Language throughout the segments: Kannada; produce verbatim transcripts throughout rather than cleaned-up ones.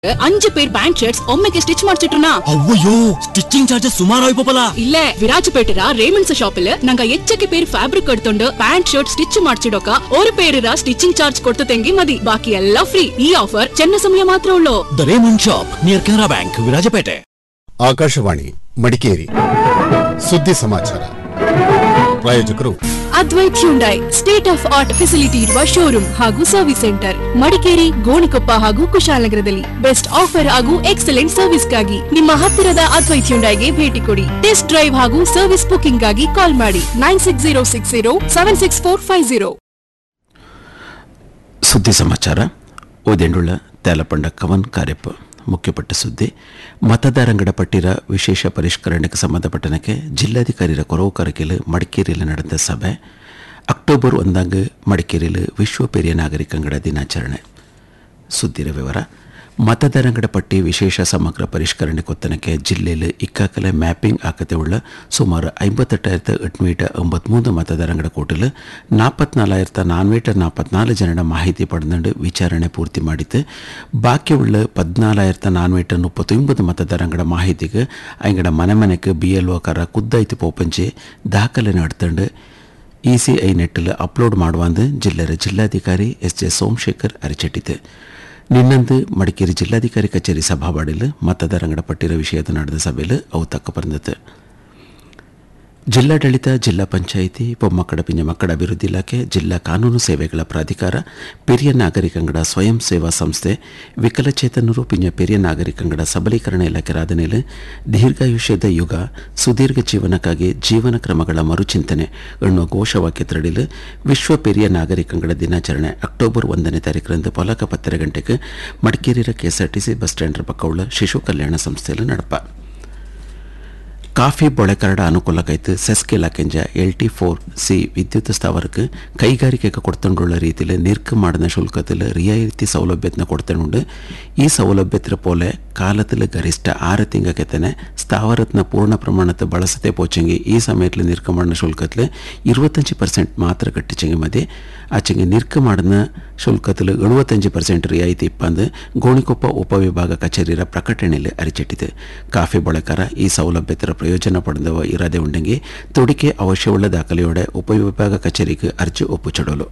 அஞ்சு பேர் பேண்ட் ஷர்ட்ஸ் ಒಮ್ಮೆಗೆ ಸ್ಟಿಚ್ ಮಾಡ್ಸಿಟ್ರನಾ ಅವ್ವಯ್ಯೋ ಸ್ಟಿಚಿಂಗ್ ಚಾರ್ಜಸ್ ಸುಮಾರು ಆಯ್ಪಲ್ಲ ಇಲ್ಲ ವಿರಾಜಪೇಟೆರ ರೇಮಂಡ್ಸ್ ಶಾಪ್ ಅಲ್ಲಿ ನಂಗ ಹೆಚ್ಚಕ್ಕೆ ಪೇರ್ ಫ್ಯಾಬ್ರಿಕ್ ಕಟ್ಕೊಂಡು ಪ್ಯಾಂಟ್ ಶರ್ಟ್ ಸ್ಟಿಚ್ ಮಾಡ್ಸಿಡೋಕ ஒரு பேருರ ಸ್ಟಿಚಿಂಗ್ ಚಾರ್ಜ್ ಕೊಡ್ತು ತೆಂಗಿ ಮದಿ ಬಾಕಿ ಎಲ್ಲ ಫ್ರೀ ಈ ಆಫರ್ ಚೆನ್ನ ಸಮಯ ಮಾತ್ರ ಉಳ್ಳೋ the Raymond shop near Canara bank Virajpet Akashvani Madikeri ಸುದ್ದಿ ಸಮಾಚಾರ ಪ್ರಾಯೋಜಕರು Advait Hyundai state of art facility ಇರುವ ಶೋರೂಮ್ ಹಾಗೂ ಸರ್ವಿಸ್ ಸೆಂಟರ್ ಮಡಿಕೇರಿ ಗೋಣಿಕೊಪ್ಪ ಹಾಗೂ ಕುಶಾಲನಗರದಲ್ಲಿ ಬೆಸ್ಟ್ ಆಫರ್ ಹಾಗೂ ಎಕ್ಸಲೆಂಟ್ ಸರ್ವಿಸ್ಗಾಗಿ ನಿಮ್ಮ ಹತ್ತಿರದ ಅದ್ವೈತ್ ಹ್ಯುಂಡೈಗೆ ಭೇಟಿ ಕೊಡಿ ಟೆಸ್ಟ್ ಡ್ರೈವ್ ಹಾಗೂ ಸರ್ವಿಸ್ ಬುಕಿಂಗ್ ಗಾಗಿ ಕಾಲ್ ಮಾಡಿ nine six zero six zero seven six four five zero. ಸುದ್ದಿ ಸಮಾಚಾರ ಓದೆಂಡುಳ್ಳ ತೇಲಪಂಡ ಕವನ್ ಕಾರ್ಯಪ್ಪ ಮುಖ್ಯಪಟ್ಟ ಸುದ್ದಿ ಮತದಾರಂಗಡ ಪಟ್ಟಿರ ವಿಶೇಷ ಪರಿಷ್ಕರಣೆಗೆ ಸಂಬಂಧಪಟ್ಟನಕ್ಕೆ ಜಿಲ್ಲಾಧಿಕಾರಿಯ ಕೊರವು ಕರಕೆಲು ಮಡಿಕೇರಿಯಲ್ಲಿ ನಡೆದ ಸಭೆ ಅಕ್ಟೋಬರ್ ಒಂದಾಗ ಮಡಿಕೇರಿಯಲ್ಲಿ ವಿಶ್ವ ಪೆರಿಯ ನಾಗರಿಕಂಗಡ ದಿನಾಚರಣೆ. ಸುದ್ದಿರ ವಿವರ ಮತದಾರಂಗಡ ಪಟ್ಟಿ ವಿಶೇಷ ಸಮಗ್ರ ಪರಿಷ್ಕರಣೆ ಕೊತ್ತನಕ್ಕೆ ಜಿಲ್ಲೆಯಲ್ಲಿ ಇಕ್ಕಾಕಲೆ ಮ್ಯಾಪಿಂಗ್ ಆಕತೆ ಉಳ್ಳ ಸುಮಾರು ಐಂಬತ್ತೆಟ್ಟಾಯಿರತ್ತ ಎಟ್ಮೀಟ ಒಂಬತ್ಮೂರು ಮತದಾರಂಗಡ ಕೋಟಲು ನಾಲ್ಪತ್ನಾಲಾಯಿರತ್ತ ನಾನ್ನೂಟ ನಾಲ್ಪತ್ನಾಲ್ಕು ಜನರ ಮಾಹಿತಿ ಪಡೆದು ವಿಚಾರಣೆ ಪೂರ್ತಿ ಮಾಡಿತ್ತು. ಬಾಕಿ ಉಳ್ಳ ಪದ್ನಾಲಾಯಿರತ್ತ ನಾನ್ನೂಟ ಮುಪ್ಪತ್ತೊಂಬತ್ತು ಮತದಾರಂಗಡ ಮಾಹಿತಿಗೆ ಅಂಗಡ ಮನೆ ಮನೆಗೆ ಬಿ ಎಲ್ ಒ ಕರ ಕುದ್ದಾಯ್ತು ಪೋಪಂಚಿ ದಾಖಲೆ ನಡೆತಂಡು ಇ ಸಿ ಐ ನೆಟ್ಟಲು ಅಪ್ಲೋಡ್ ಮಾಡುವಂದು ಜಿಲ್ಲೆಯ ಜಿಲ್ಲಾಧಿಕಾರಿ ಎಸ್ ಜೆ ಸೋಮಶೇಖರ್ ಅರಿಚಿಟ್ಟಿತು. ನಿನ್ನಂದು ಮಡಿಕೇರಿ ಜಿಲ್ಲಾಧಿಕಾರಿ ಕಚೇರಿ ಸಭಾವಾಡಿಲು ಮತದಾರಂಗಡ ಪಟ್ಟಿರ ವಿಷಯದ ನಡೆದ ಸಭೆಯಲ್ಲಿ ಅವು ತಕ್ಕ ಬಂದಿತು. ಜಿಲ್ಲಾಡಳಿತ ಜಿಲ್ಲಾ ಪಂಚಾಯಿತಿ ಪೊಮ್ಮಕ್ಕಡ ಪಿಂಜ ಮಕ್ಕಳ ಅಭಿವೃದ್ಧಿ ಇಲಾಖೆ ಜಿಲ್ಲಾ ಕಾನೂನು ಸೇವೆಗಳ ಪ್ರಾಧಿಕಾರ ಪೆರಿಯ ನಾಗರಿಕಂಗಡ ಸ್ವಯಂ ಸೇವಾ ಸಂಸ್ಥೆ ವಿಕಲಚೇತನರು ಪಿಂಜ ಪೆರಿಯ ನಾಗರಿಕಂಗಡ ಸಬಲೀಕರಣ ಇಲಾಖೆ ರಾಧನೆಯಲ್ಲಿ ದೀರ್ಘಾಯುಷ್ಯದ ಯುಗ ಸುದೀರ್ಘ ಜೀವನಕ್ಕಾಗಿ ಜೀವನ ಕ್ರಮಗಳ ಮರುಚಿಂತನೆ ಎನ್ನುವ ಘೋಷವಾಕ್ಯದಡಿಯಲ್ಲಿ ವಿಶ್ವ ಪೆರಿಯ ನಾಗರಿಕಂಗಡ ದಿನಾಚರಣೆ ಅಕ್ಟೋಬರ್ ಒಂದನೇ ತಾರೀಕರಂದು ಪೊಲಕ ಪತ್ತರ ಗಂಟೆಗೆ ಮಡಿಕೇರಿಯ ಕೆಎಸ್ಆರ್ಟಿಸಿ ಬಸ್ ಸ್ಟ್ಯಾಂಡ್ ಪಕ್ಕ ಉಳ್ಳ ಶಿಶು ಕಲ್ಯಾಣ ಸಂಸ್ಥೆಯಲ್ಲಿ ನಡಪ coffee ಬೊಳೆಕರಡ ಅನುಕೂಲಕ್ಕೈತು CESC ಇಲಾಖೆಂಜ L T four C ವಿದ್ಯುತ್ ಸ್ಥಾವರಕ್ಕೆ ಕೈಗಾರಿಕೆಗೆ ಕೊಡ್ತೊಂಡುಳ್ಳ ರೀತಿಯಲ್ಲಿ ನಿರ್ಕ ಮಾಡಿದ ಶುಲ್ಕದಲ್ಲಿ ರಿಯಾಯಿತಿ ಸೌಲಭ್ಯತನ ಕೊಡ್ತೊಂಡು ಈ ಸೌಲಭ್ಯತ್ರ ಪೋಲೆ ಕಾಲத்தில் ಗರಿಷ್ಠ ಆರು ತಿಂಗಕೆತನೆ ಸ್ಥಾವರತ್ನ ಪೂರ್ಣ ಪ್ರಮಾಣದ ಬಳಸತೆ ಪೋಚಂಗಿ ಈ ಸಮಯத்தில் ನಿರ್ಕ ಮಾಡಿದ ಶುಲ್ಕத்தில் இருபத்தஞ்சு ಪರ್ಸೆಂಟ್ ಮಾತ್ರ ಕಟ್ಟಿಚಂಗಿ ಮಧ್ಯೆ ಆಚೆಗೆ ನಿರ್ಕ ಮಾಡಿದ ಶುಲ್ಕத்தில் எழுபத்தஞ்சு ಪರ್ಸೆಂಟ್ ರಿಯಾಯಿತಿ ಇಪ್ಪಂದು ಗೋಣಿಕೊಪ್ಪ ಉಪವಿಭಾಗ ಕಚೇರಿಯ ಪ್ರಕಟಣೆಯಲ್ಲಿ ಅರಿಚಿಟ್ಟಿದೆ. ಕಾಫಿ ಬಳಕರ ಈ ಸೌಲಭ್ಯತರ ಪ್ರಯೋಜನ ಪಡೆದವ ಇರದೆ ಉಂಡೆಂಗಿ ತೊಡಿಕೆ ಅವಶ್ಯವುಳ್ಳ ದಾಖಲೆಯೋಡೆ ಉಪವಿಭಾಗ ಕಚೇರಿಗೆ ಅರ್ಜಿ ಒಪ್ಪುಚಡಲು.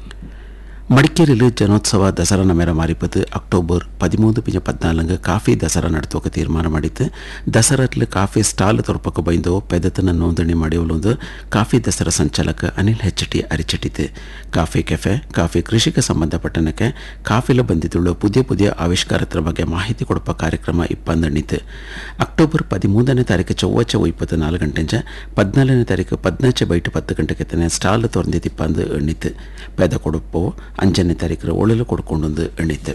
ಮಡಿಕೇರಿಯಲ್ಲಿ ಜನೋತ್ಸವ ದಸರಾ ನಮೆರ ಮಾರಿಪತ್ತು ಅಕ್ಟೋಬರ್ ಪದಿಮೂರು ಪಿಂಜ ಪದ್ನಾಲ್ಕು ಕಾಫಿ ದಸರಾ ನಡೆತೋಕೆ ತೀರ್ಮಾನ ಮಾಡಿತ್ತು. ದಸರಾದಲ್ಲಿ ಕಾಫಿ ಸ್ಟಾಲ್ ತೊರಪಕ್ಕೆ ಬೈಂದು ಪೆದತನ ನೋಂದಣಿ ಮಾಡಿಯೊಂದು ಕಾಫಿ ದಸರಾ ಸಂಚಾಲಕ ಅನಿಲ್ ಹೆಚ್ ಟಿ ಅರಿಚಿಟ್ಟಿತು. ಕಾಫಿ ಕೆಫೆ ಕಾಫಿ ಕೃಷಿಗೆ ಸಂಬಂಧಪಟ್ಟನಕ್ಕೆ ಕಾಫಿಲ ಬಂದಿದ್ದುಳ್ಳು ಪುದಿಯ ಪುದಿಯ ಆವಿಷ್ಕಾರತ್ರ ಬಗ್ಗೆ ಮಾಹಿತಿ ಕೊಡಪ ಕಾರ್ಯಕ್ರಮ ಇಪ್ಪಂದಣಿತು. ಅಕ್ಟೋಬರ್ ಪದಿಮೂರನೇ ತಾರೀಕು ಚೊವ್ವಚ್ಚ ಇಪ್ಪತ್ತು ನಾಲ್ಕು ಗಂಟೆಂಜ ಪದ್ನಾಲ್ಕನೇ ತಾರೀಕು ಪದ್ನಾಚೆ ಬೈಟು ಪತ್ತು ಗಂಟೆಗೆ ಸ್ಟಾಲ್ ತೊಂದಿದ್ದು ಇಪ್ಪಂದು ಎಣ್ಣಿತು. ಪೆದ ಕೊಡುಪ್ಪು ಅಂಜನೇ ತಾರೀಕರ ಒಳಲು ಕೊಡ್ಕೊಂಡು ಎಣ್ಣಿತು.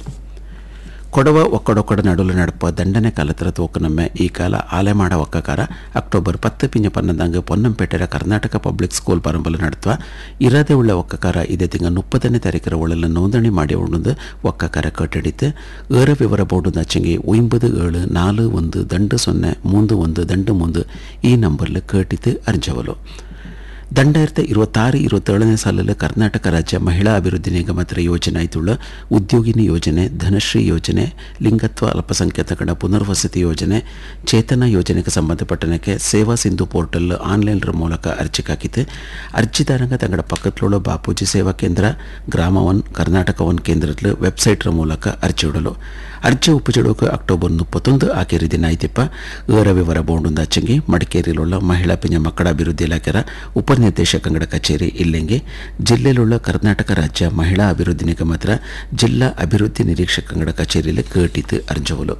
ಕೊಡವ ಒಕ್ಕಡೊಕ್ಕಡ ನಡುಲು ನಡಪ ದಂಡನೆ ಕಾಲತರ ತೋಕನೊಮ್ಮೆ ಈ ಕಾಲ ಆಲೆ ಮಾಡ ಒಕ್ಕಕಾರ ಅಕ್ಟೋಬರ್ ಪತ್ತು ಪಿಂಜ ಪನ್ನೊಂದಂಗೆ ಪೊನ್ನಂಪೇಟೆಯ ಕರ್ನಾಟಕ ಪಬ್ಲಿಕ್ ಸ್ಕೂಲ್ ಪರಂಬಲು ನಡೆತ್ವ ಇರದೆ ಉಳ್ಳ ಒಕ್ಕಕಾರ ಇದೇ ತಿಂಗ ಮುಪ್ಪತ್ತನೇ ತಾರೀಕರ ಒಳಲು ನೋಂದಣಿ ಮಾಡಿ ಉಣ್ಣದು ಒಕ್ಕಕಾರ ಕಟ್ಟಡಿತು. ಏರ ವಿವರ ಬೋರ್ಡು ನಚ್ಚಂಗಿ ಒಂಬದು ಏಳು ನಾಲು ಒಂದು ದಂಡು ಸೊನ್ನೆ ಮೂಂದು ಒಂದು ದಂಡು ಮುಂದು ಈ ನಂಬರ್ಲು ಕೇಟಿತು ಅರ್ಜವಲು. ದಂಡಾಯಿರತ್ತ ഇരുപത്താറ് ഇരുപത്തേಳನೇ ಸಾಲಲ್ಲಿ ಕರ್ನಾಟಕ ರಾಜ್ಯ ಮಹಿಳಾ ಅಭಿವೃದ್ಧಿ ನಿಗಮದ ಯೋಜನೆ ಆಯ್ತುಳ್ಳ ಉದ್ಯೋಗಿನಿ ಯೋಜನೆ ಧನಶ್ರೀ ಯೋಜನೆ ಲಿಂಗತ್ವ ಅಲ್ಪಸಂಖ್ಯಾತಗಳ ಪುನರ್ವಸತಿ ಯೋಜನೆ ಚೇತನ ಯೋಜನೆಗೆ ಸಂಬಂಧಪಟ್ಟನಕ್ಕೆ ಸೇವಾ ಸಿಂಧು ಪೋರ್ಟಲ್ ಆನ್ಲೈನ್ರ ಮೂಲಕ ಅರ್ಜಿ ಹಾಕಿತು. ಅರ್ಜಿದಾರಂಗ ತಂಗಡ ಪಕ್ಕದಲ್ಲುಳ್ಳ ಬಾಪೂಜಿ ಸೇವಾ ಕೇಂದ್ರ ಗ್ರಾಮ ಒನ್ ಕರ್ನಾಟಕ ಒನ್ ಕೇಂದ್ರದಲ್ಲಿ ವೆಬ್ಸೈಟ್ರ ಮೂಲಕ ಅರ್ಜಿ ಇಡಲು. ಅರ್ಜಿ ಉಪಚಡೋಕೆ ಅಕ್ಟೋಬರ್ ಮುಪ್ಪತ್ತೊಂದು ಆಕೆರಿ ದಿನ ಆಯ್ತಿಪ್ಪ. ಏರ ವಿವರ ಬೋಂಡು ಅಚ್ಚಂಗಿ ಮಡಿಕೇರಿಯಲ್ലുള്ള ಮಹಿಳಾ ಪಿಂಜ ಮಕ್ಕಳ ಅಭಿವೃದ್ಧಿ ಇಲಾಖೆಯ ಉಪನಿರ್ದೇಶಕಂಗಡ ಕಚೇರಿ ಇಲ್ಲೆಂಗೆ ಜಿಲ್ಲೆಯಲ್ലുള്ള ಕರ್ನಾಟಕ ರಾಜ್ಯ ಮಹಿಳಾ ಅಭಿವೃದ್ಧಿ ನಿಗಮದ ಜಿಲ್ಲಾ ಅಭಿವೃದ್ಧಿ ನಿರೀಕ್ಷಕಂಗಡ ಕಚೇರಿಯಲ್ಲಿ ಕೇಟಿತು ಅರ್ಜವಲು.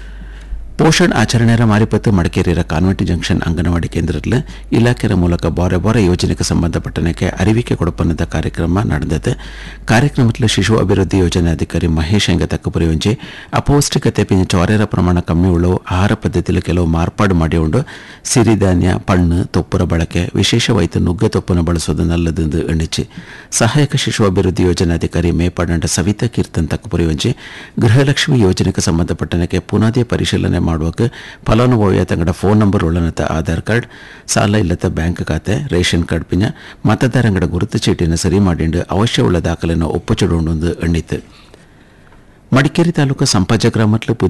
ಪೋಷಣ್ ಆಚರಣೆಯ ಮಾರಿಪತ್ತು ಮಡಿಕೇರಿಯ ಕಾನ್ವೆಂಟ್ ಜಂಕ್ಷನ್ ಅಂಗನವಾಡಿ ಕೇಂದ್ರದಲ್ಲಿ ಇಲಾಖೆಯ ಮೂಲಕ ಬಾರೆ ಬಾರೆ ಯೋಜನೆಗೆ ಸಂಬಂಧಪಟ್ಟನಕ್ಕೆ ಅರಿವಿಕೆ ಕೊಡಪನ್ನದ ಕಾರ್ಯಕ್ರಮ ನಡೆದது. ಕಾರ್ಯಕ್ರಮದಲ್ಲಿ ಶಿಶು ಅಭಿವೃದ್ಧಿ ಯೋಜನೆ ಅಧಿಕಾರಿ ಮಹೇಶ್ ಹೆಂಗ ತಕ್ಕಪುರಿಯೊಂಜಿ ಅಪೌಷ್ಟಿಕತೆ ಪಿಂಜ ಚೊರೆರ ಪ್ರಮಾಣ ಕಮ್ಮಿ ಉಳ್ಳು ಆಹಾರ ಪದ್ಧತಿಯಲ್ಲಿ ಕೆಲವು ಮಾರ್ಪಾಡು ಮಾಡಿಕೊಂಡು ಸಿರಿಧಾನ್ಯ ಪಣ್ಣು ತೊಪ್ಪುರ ಬಳಕೆ ವಿಶೇಷವಾಯಿತು ನುಗ್ಗೆ ತೊಪ್ಪನ್ನು ಬಳಸೋದು ನಲ್ಲದೆಂದು ಎಣ್ಣಿಸಿ ಸಹಾಯಕ ಶಿಶು ಅಭಿವೃದ್ಧಿ ಯೋಜನೆ ಅಧಿಕಾರಿ ಮೇಪಾಡಂಡ ಸವಿತಾ ಕೀರ್ತನ್ ತಕ್ಕಪುರಿಯೊಂಜಿ ಗೃಹಲಕ್ಷ್ಮಿ ಯೋಜನೆಗೆ ಸಂಬಂಧಪಟ್ಟನಕ್ಕೆ ಪುನಾದಿ ಪರಿಶೀಲನೆ ಮಾಡುವಾಗ ಫಲಾನುಭವಿಯ ತಂಗಡ ಫೋನ್ ನಂಬರ್ ಉಳ್ಳನತ ಆಧಾರ್ ಕಾರ್ಡ್ ಸಾಲ ಇಲ್ಲದ ಬ್ಯಾಂಕ್ ಖಾತೆ ರೇಷನ್ ಕಾರ್ಡ್ ಪಿಂಜ ಮತದಾರಂಗಡ ಗುರುತು ಚೀಟಿನ ಸರಿ ಮಾಡಿಂಡು ಅವಶ್ಯವುಳ್ಳ ದಾಖಲೆಯನ್ನು ಒಪ್ಪುಚುಡುಂಡು ಎಣ್ಣಿತು. ಮಡಿಕೇರಿ ತಾಲೂಕು ಸಂಪಾಜ ಗ್ರಾಮತ್ಲು